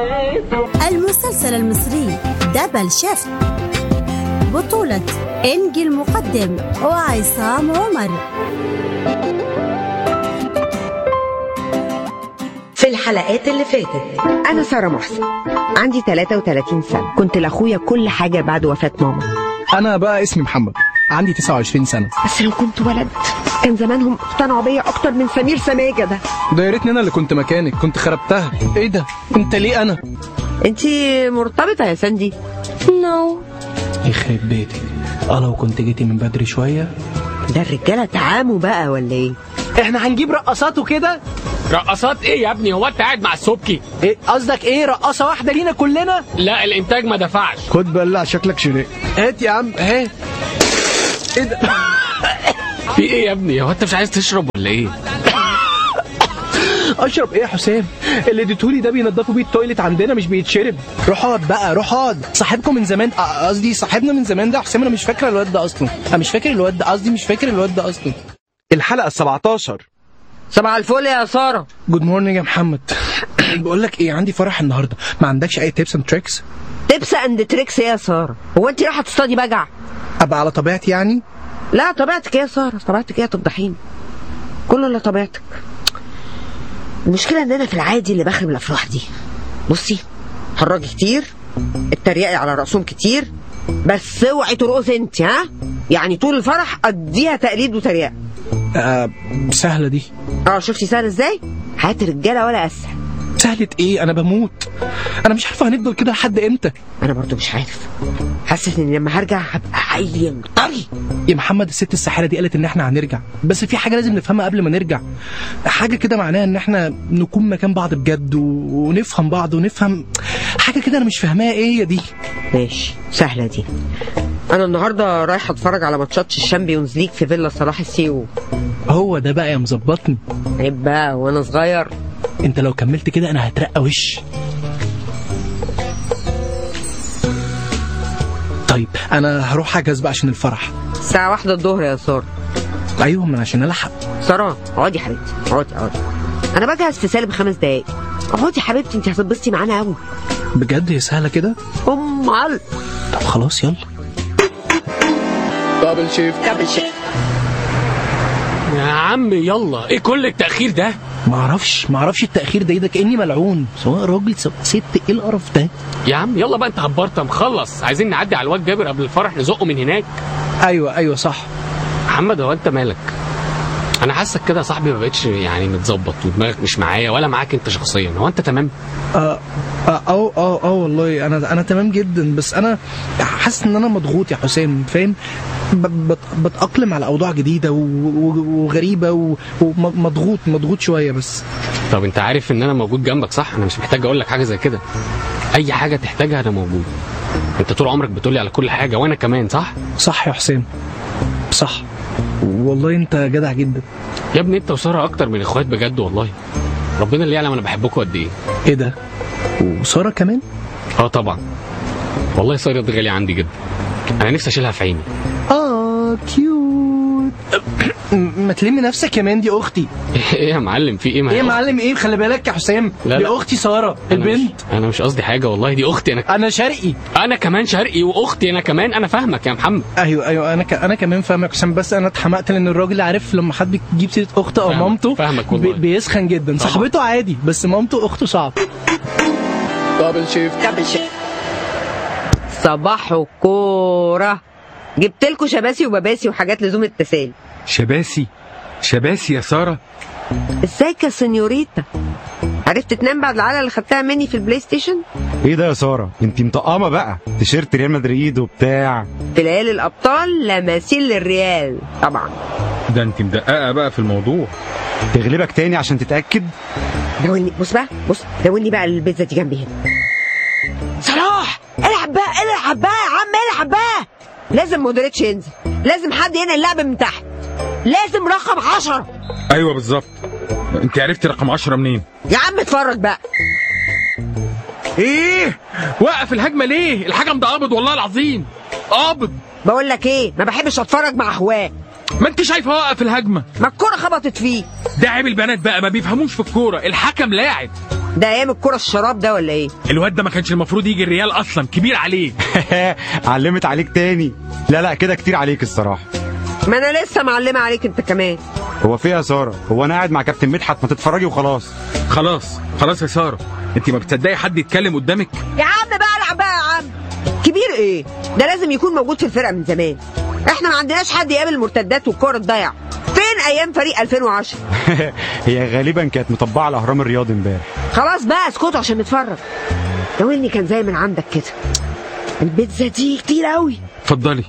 المسلسل المصري دبل شيفت، بطولة إنجي المقدم وعصام عمر. في الحلقات اللي فاتت، أنا سارة محسن، عندي 33 سنة، كنت لأخويا كل حاجة بعد وفاة ماما. أنا بقى اسمي محمد، عندي 29 سنة. بس لو كنت ولد كان زمانهم اقتنعوا بيا أكتر من سمير سماجة ده. يا ريتني أنا اللي كنت مكانك، كنت خربتها. إيه ده؟ أنت ليه أنا؟ أنتي مرتبطة يا ساندي؟ نو. يخرب بيتك، لو كنت جيتي من بدري شوية. ده الرجالة تعاموا بقى ولا إيه؟ إحنا هنجيب رقصات وكده؟ رقصات ايه يا ابني؟ هو انت قاعد مع السبكي؟ ايه قصدك؟ ايه رقصه واحده لينا كلنا؟ لا الانتاج ما دفعش. خد بلع شكلك شريك. هات يا عم هات. ايه ده؟ في ايه يا ابني؟ هو انت مش عايز تشرب ولا ايه؟ اشرب ايه يا حسام؟ اللي اديتهولي ده بينضفوا بيه التويليت عندنا، مش بيتشرب. روح اقعد بقى، روح اقعد. صاحبكم من زمان، قصدي صاحبنا من زمان ده يا حسام. انا مش فاكره الواد ده اصلا، انا مش فاكر الواد ده، قصدي مش فاكر الواد ده اصلا. الحلقه 17. صباح الفل يا سارة. جود مورنينج يا محمد. بقول لك ايه، عندي فرح النهارده، ما عندكش اي تيبس اند تريكس؟ تيبس اند تريكس ايه يا سارة؟ هو انت رايحة تصطادي بجع؟ ابقى على طبيعتي يعني؟ لا طبيعتك ايه يا سارة؟ طبيعتك ايه؟ تفضحيني. كله الا طبيعتك. المشكلة ان انا في العادي اللي بخرب الافراح دي. بصي، حراجي كتير، التريقي على رأسهم كتير، بس اوعي ترقصي انت، ها؟ يعني طول الفرح اديها تقليد وتريقة. سهلة دي. شفتي سهلة ازاي؟ حياة الرجالة ولا اسهل. سهلة ايه؟ انا بموت. انا مش عارفة هنفضل كده لحد امتى. انا برضو مش عارف، حاسس ان لما هرجع هبقى عيل طري. يا محمد، الست الساحرة دي قالت ان احنا هنرجع، بس في حاجة لازم نفهمها قبل ما نرجع. حاجة كده معناها ان احنا نكون مكان بعض بجد ونفهم بعض ونفهم حاجة كده انا مش فاهماها. ايه هي دي؟ ماشي، سهلة دي. انا النهارده رايحه اتفرج على ماتشات الشامبيونز ليج في فيلا صلاح السيو. هو ده بقى يا مظبطني. عيب بقى وانا صغير. انت لو كملت كده انا هترقى وش. طيب انا هروح اجهز بقى عشان الفرح. الساعه 1 الظهر يا ساره. ايوه، من عشان الحق. ساره اقعدي يا حبيبتي، اقعدي. انا بجهز في سالب 5 دقايق. اقعدي يا حبيبتي، انت هتتبسطي معانا قوي. بجد؟ هي سهله كده؟ امال. طب خلاص يلا. دبل شيفت. يا عم يلا، ايه كل التأخير ده؟ ما اعرفش التأخير ده كأني ملعون، سواء راجل سواء ست. ايه القرف ده؟ يا عم يلا بقى، انت هبرطه مخلص. عايزين نعدي على الواد جابر قبل الفرح نزقه من هناك. ايوه صح. محمد، هو انت مالك؟ انا حاسك كده يا صاحبي ما بقتش يعني متظبط، ودماغك مش معايا ولا معاك انت شخصيا. هو انت تمام؟ والله انا تمام جدا، بس انا حاسس ان انا مضغوط يا حسام، فاهم؟ بتأقلم على اوضاع جديده وغريبه ومضغوط شويه بس. طب انت عارف ان انا موجود جنبك صح؟ انا مش محتاج اقول لك حاجه زي كده. اي حاجه تحتاجها انا موجود. انت طول عمرك بتقولي على كل حاجه، وانا كمان. صح يا حسام، صح والله. انت جدع جدا يا ابني. انت وساره اكتر من اخوات بجد والله. ربنا اللي يعلم انا بحبكوا قد ايه. ايه ده؟ وساره كمان؟ طبعا والله. ساره دي غاليه عندي جدا، انا نفسي اشيلها في عيني. كيوت. ما تلمي نفسك كمان، دي اختي. ايه يا معلم؟ في ايه؟ ايه يا معلم؟ ايه؟ خلي بالك يا حسام، دي اختي ساره البنت. انا مش قصدي حاجه والله، دي اختي. انا شرقي. انا كمان شرقي، واختي انا كمان. انا فاهمك يا محمد. ايوه انا كمان فاهمك حسام، بس انا اتحمقت لان الراجل عارف لما حد بيجيب سيره اخته او مامته فاهمك والله بيسخن جدا. صاحبته عادي، بس مامته اخته صعب. دبل شيفت. صباح كوره. جبت لكم شباسي وباباسي وحاجات لزوم التسالي. شباسي يا ساره. ازيك يا سنيوريتا؟ عرفت تنام بعد العلقه اللي خدتها مني في البلاي ستيشن؟ ايه ده يا ساره؟ انت مطقمه بقى، تيشيرت ريال مدريد وبتاع. في ليالي الابطال لماسين للريال طبعا. ده انت مدققه بقى في الموضوع. تغلبك تاني عشان تتاكد. داولني، بص داولني بقى البيتزا دي جنبي هنا. صلاح العب بقى يا عم، العب بقى. لازم مودريتش ينزل، لازم حد هنا اللعب من تحت، لازم رقم 10. ايوه بالظبط. انت عرفتي رقم 10 منين؟ يا عم اتفرج بقى. ايه؟ وقف الهجمه ليه؟ الحكم ده قابض والله العظيم، قابض. بقول لك ايه، ما بحبش اتفرج مع اخوات. ما انت شايفه وقف الهجمه، ما الكوره خبطت فيه. ده عيب البنات بقى، ما بيفهموش في الكوره. الحكم لاعب. ده ايام الكرة الشراب ده ولا ايه؟ الواد ده ما كانش المفروض يجي الريال اصلا، كبير عليه. علمت عليك تاني. لا كده كتير عليك الصراحه. ما انا لسه معلمه عليك انت كمان. هو في يا ساره؟ هو انا قاعد مع كابتن مدحت، ما تتفرجي وخلاص. خلاص يا ساره، انت ما بتصدقي حد يتكلم قدامك؟ يا عم بقى العب بقى يا عم. كبير ايه؟ ده لازم يكون موجود في الفرقه من زمان. احنا ما عندناش حد يقابل المرتدات والكره الضايعه. فين ايام فريق 2010؟ هي غالبا كانت مطبعه على اهرام الرياض امبارح. خلاص بقى اسكتوا عشان نتفرج. لو اني كان زي من عندك كده. البيتزا دي كتير قوي. اتفضلي.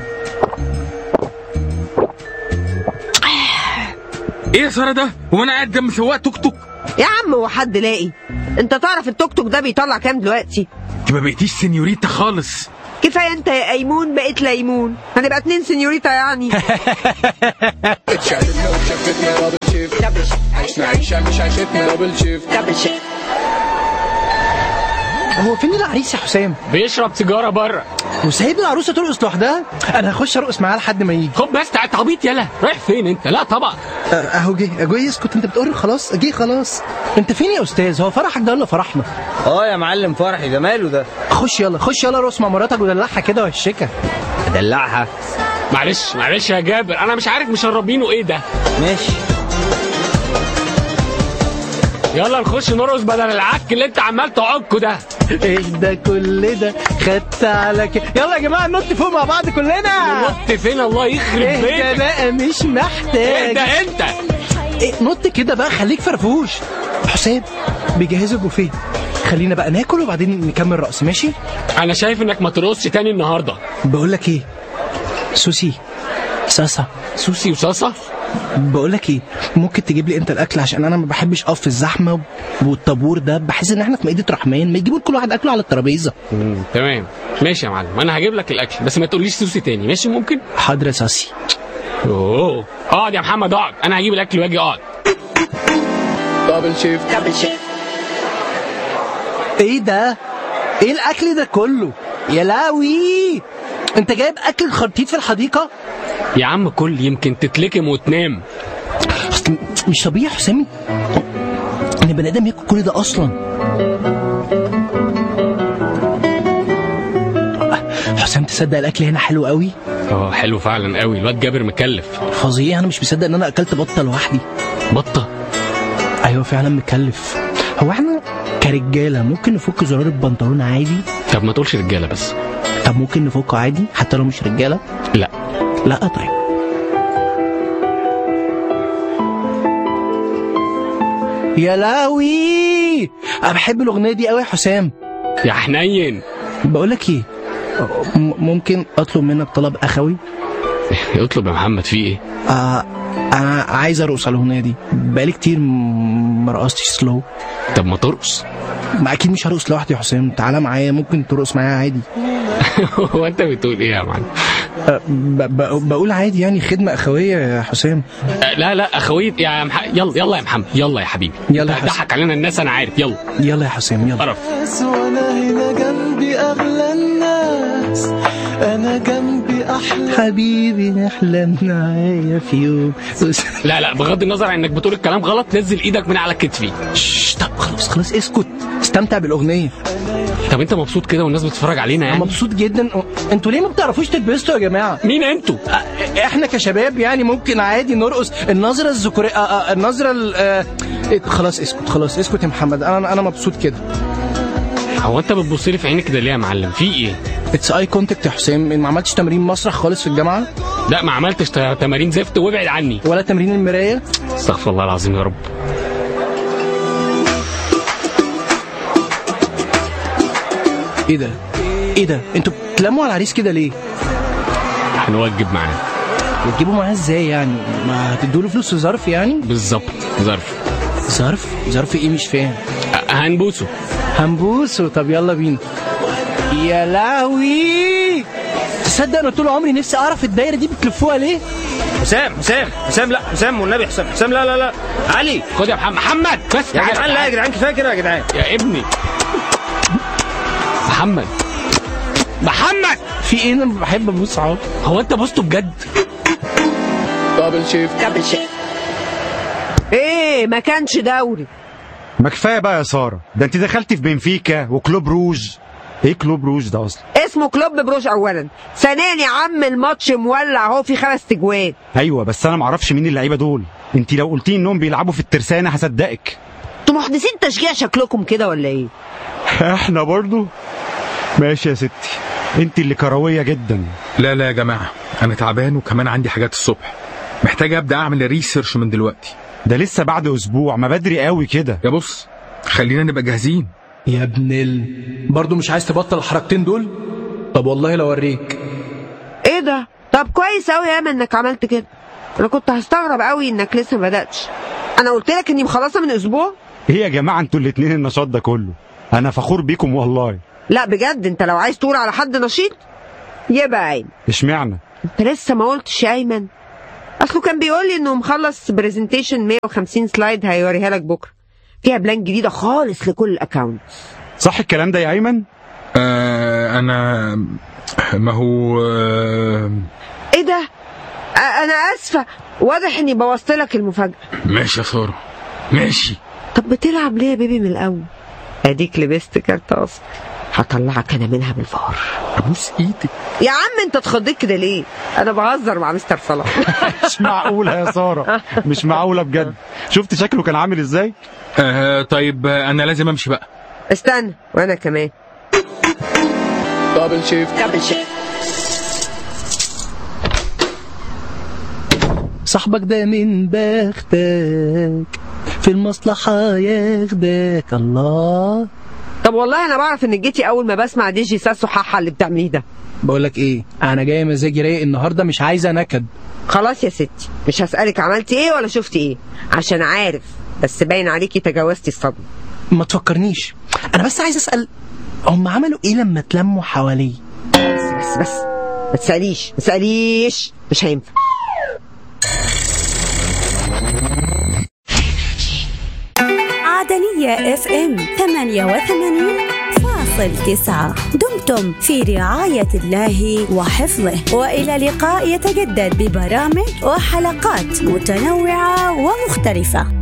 ايه يا ساره ده؟ هو انا قاعد جنب سواق توك توك؟ يا عم هو حد لاقي؟ انت تعرف التوك توك ده بيطلع كام دلوقتي؟ انت ما بقيتيش سينيوريتا خالص. كفايه انت يا ايمون بقيت ليمون، هنبقى 2 سينيوريتا يعني. هو فين العريس يا حسام؟ بيشرب سيجاره بره وسايب العروسه ترقص لوحدها؟ انا هخش ارقص معاها لحد ما يجي. خد بس تعال عبيط يلا، رايح فين انت؟ لا طبعا. اهو جه. اسكت انت بتقول خلاص جه خلاص. انت فين يا استاذ؟ هو فرحك ده ولا فرحنا؟ يا معلم فرحي، ده ماله ده؟ خش يلا ارقص مع مراتك ودلعها كده وهشكها. ادلعها؟ معلش يا جابر، انا مش عارف مشربينه ايه ده. ماشي يلا نخش نرقص بدل العك اللي انت عمال تعكه ده. ايه ده كل ده خدت على كده؟ يلا يا جماعه ننط فوق مع بعض كلنا. نط فين؟ الله يخرب بيتك. ايه ده بقى مش محتاج. ايه ده انت؟ نط كده بقى، خليك فرفوش. حسام بيجهزوا البوفيه، خلينا بقى ناكل وبعدين نكمل رقص. ماشي؟ انا شايف انك ما ترقصش تاني النهارده. بقول لك ايه، سوسي صاصه. سوسي وصاصه؟ بقول لك ايه، ممكن تجيب لي انت الاكل عشان انا ما بحبش اقف في الزحمه والطابور ده، بحس ان احنا في مائده رحمن، ما يجيبوا كل واحد اكله على الترابيزه. تمام ماشي يا معلم، انا هجيب لك الاكل بس ما تقوليش سوسي تاني. ماشي ممكن؟ حاضر يا ساسي. اقعد يا محمد اقعد، انا هجيب الاكل واجي. اقعد. دبل شيف. ايه ده؟ ايه الاكل ده كله؟ يا لاوي، انت جايب اكل خرطيط في الحديقه؟ يا عم كل يمكن تتلكم وتنام. مش طبيعي يا حسام ان بني ادم ياكل كل ده اصلا. حسام تصدق الاكل هنا حلو قوي؟ حلو فعلا قوي. الواد جابر مكلف فظيع. انا مش مصدق ان انا اكلت بطه لوحدي. بطه؟ ايوه فعلا مكلف. هو احنا كرجاله ممكن نفك زرار البنطلون عادي؟ طب ما تقولش رجاله بس. طب ممكن نفكه عادي حتى لو مش رجاله؟ لا طيب. يا لاوي، انا بحب الاغنيه دي قوي يا حسام. يا حنين، بقول لك ايه، ممكن اطلب منك طلب اخوي؟ اطلب يا محمد. في ايه؟ انا عايز ارقص على الاغنيه دي، بقالي كتير ما رقصتش سلو. طب ما ترقص. ما اكيد مش هرقص لوحدي يا حسام، تعالى معايا، ممكن ترقص معايا عادي. هو انت بتقول ايه يا معلم؟ بقول عادي يعني، خدمه اخويه يا حسام. لا اخويه يا يلا يا محمد، يلا يا حبيبي. يلا يا حسام. ضحك علينا الناس انا عارف. يلا يا حسام يلا. قرف. وانا هنا جنبي اغلى الناس، انا جنبي احلى حبيبي احلم معايا في يوم. لا بغض النظر عن انك بتقول الكلام غلط، نزل ايدك من على كتفي. طب خلاص اسكت، استمتع بالاغنيه. طب انت مبسوط كده والناس بتتفرج علينا يعني؟ انا مبسوط جدا. انتوا ليه ما بتعرفوش تتبسطوا يا جماعه؟ مين انتوا؟ احنا كشباب يعني ممكن عادي نرقص النظره الذكوريه، النظره خلاص اسكت يا محمد، انا مبسوط كده. هو انت بتبص لي في عيني كده ليه يا معلم؟ في ايه؟ اتس اي كونتاكت يا حسام. ما عملتش تمرين مسرح خالص في الجامعه؟ لا ما عملتش تمارين زفت، وابعد عني. ولا تمرين المرايه؟ استغفر الله العظيم يا رب. ايه ده انتوا بتلموا على العريس كده ليه؟ هنوجب معاه. وتجيبوا معاه ازاي يعني؟ ما هتدوا له فلوس في ظرف يعني؟ بالظبط ظرف ايه؟ مش فاهم. هنبوسه. طب يلا بينا. يا لهوي، تصدق انا طول عمري نفسي اعرف الدايره دي بتلفوها ليه؟ حسام لا حسام والنبي حسام لا علي. خد يا محمد بس يا جدعان. لا يا جدعان كفايه كده يا جدعان. يا ابني محمد في ايه؟ انا بحب ابوس عمرو. هو انت بوسته بجد؟ دبل شيف. ايه ما كانش دوري؟ ما كفايه بقى يا ساره، ده انت دخلتي في بنفيكا وكلوب روج. ايه كلوب روج ده اصلا؟ اسمه كلوب بروج اولا، ثانيا يا عم الماتش مولع اهو، في 5 تجوان. ايوه بس انا معرفش مين اللعيبه دول. انت لو قلتي انهم بيلعبوا في الترسانه هصدقك. انتوا محدثين تشجيع شكلكم كده ولا ايه؟ احنا برضو ماشي يا ستي، انت اللي كرويه جدا. لا لا يا جماعه، انا تعبان وكمان عندي حاجات الصبح، محتاج ابدا اعمل ريسيرش من دلوقتي. ده لسه بعد اسبوع، ما بدري قوي كده. يا بص خلينا نبقى جاهزين. يا ابن برضه مش عايز تبطل الحركتين دول؟ طب والله لو اوريك. ايه ده؟ طب كويس قوي يا ايمن انك عملت كده. انا كنت هستغرب قوي انك لسه ما بداتش. انا قلت لك اني مخلصه من اسبوع. ايه يا جماعه انتوا الاتنين النشاط ده كله؟ انا فخور بيكم والله. لا بجد، انت لو عايز تقول على حد نشيط يبقى ايمن. اشمعنى؟ انت لسه ما قلتش يا ايمن. اصله كان بيقول لي انه مخلص برزنتيشن 150 سلايد هيوريها لك بكره، فيها بلان جديده خالص لكل الاكونت. صح الكلام ده يا ايمن؟ انا ما هو ايه ده؟ انا اسفه، واضح اني بوظت لك المفاجاه. ماشي يا ساره ماشي. طب بتلعب ليه يا بيبي من الاول؟ اديك لبست كارت اصفر، هطلعك انا منها بالفار. ابوس ايدك يا عم. انت اتخضيت كده ليه؟ انا بهزر مع مستر صلاح. مش معقوله يا ساره، مش معقوله بجد. شفت شكله كان عامل ازاي؟ طيب انا لازم امشي بقى. استنى وانا كمان. دبل شيفت. صاحبك ده من بختك، في المصلحة ياخدك الله. طب والله انا بعرف انك جيتي اول ما بسمع دي جي ساسو حاحة اللي بتعمليه ده. بقولك ايه، انا جاي مزاجي رايق النهارده، مش عايزه نكد. خلاص يا ستي، مش هسألك عملتي ايه ولا شفتي ايه، عشان عارف بس باين عليكي تجاوزتي الصدمة. ما تفكرنيش، انا بس عايز اسأل، هم عملوا ايه لما اتلموا حواليه؟ بس ما تسأليش، مش هينفع. عدنية FM 88.9. دمتم في رعاية الله وحفظه، وإلى لقاء يتجدد ببرامج وحلقات متنوعة ومختلفة.